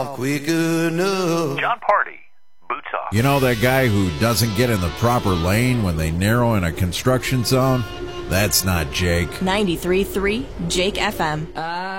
quick enough. John Party, Boots Off. You know that guy who doesn't get in the proper lane when they narrow in a construction zone? That's not Jake. 93.3 Jake FM.